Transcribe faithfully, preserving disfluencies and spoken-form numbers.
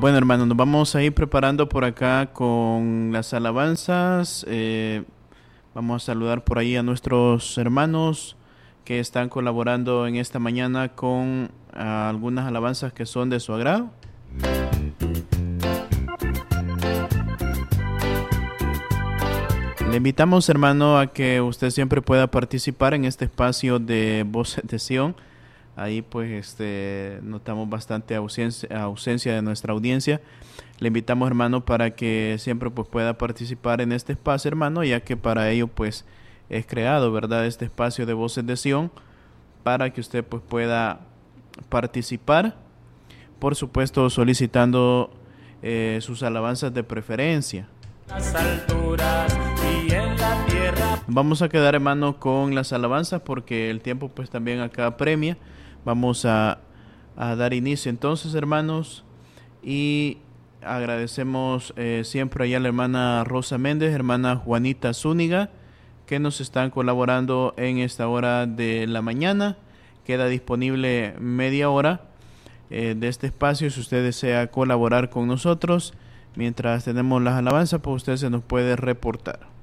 Bueno, hermano, nos vamos a ir preparando por acá con las alabanzas. Eh, vamos a saludar por ahí a nuestros hermanos que están colaborando en esta mañana con ah, algunas alabanzas que son de su agrado. Le invitamos, hermano, a que usted siempre pueda participar en este espacio de Voces de Sion. Ahí pues este notamos bastante ausencia, ausencia de nuestra audiencia. Le invitamos, hermano, para que siempre pues pueda participar en este espacio, hermano, ya que para ello pues es creado, ¿verdad? Este espacio de Voces de Sion, para que usted pues pueda participar, por supuesto solicitando eh, sus alabanzas de preferencia. Las alturas y en la tierra. Vamos a quedar, hermano, con las alabanzas porque el tiempo pues también acá premia. Vamos a, a dar inicio entonces, hermanos, y agradecemos eh, siempre allá a la hermana Rosa Méndez, hermana Juanita Zúñiga, que nos están colaborando en esta hora de la mañana. Queda disponible media hora eh, de este espacio si usted desea colaborar con nosotros. Mientras tenemos las alabanzas, pues usted se nos puede reportar.